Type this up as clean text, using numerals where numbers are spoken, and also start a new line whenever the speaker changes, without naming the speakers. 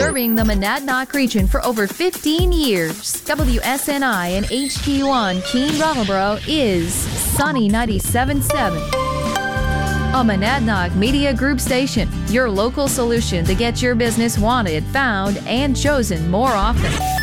Serving the Monadnock region for over 15 years, WSNI and HD1 Keene Brattleboro is Sunny 97.7. A Monadnock Media Group station, your local solution to get your business wanted, found, and chosen more often.